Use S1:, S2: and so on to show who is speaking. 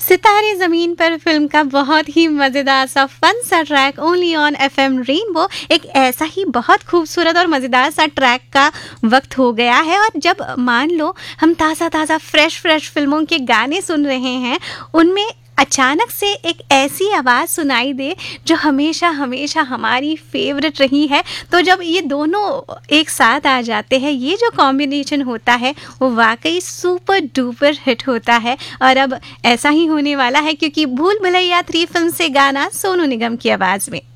S1: सितारे ज़मीन पर फिल्म का बहुत ही मज़ेदार सा फन सा track only on FM rainbow एक ऐसा ही बहुत खूबसूरत और मज़ेदार सा ट्रैक का वक्त हो गया है। और जब मान लो हम ताज़ा ताज़ा फ्रेश फ्रेश फिल्मों के गाने सुन रहे हैं, उनमें अचानक से एक ऐसी आवाज़ सुनाई दे जो हमेशा हमेशा हमारी फेवरेट रही है, तो जब ये दोनों एक साथ आ जाते हैं, ये जो कॉम्बिनेशन होता है वो वाकई सुपर डुपर हिट होता है। और अब ऐसा ही होने वाला है क्योंकि भूल भुलैया 3 फिल्म से गाना सोनू निगम की आवाज़ में।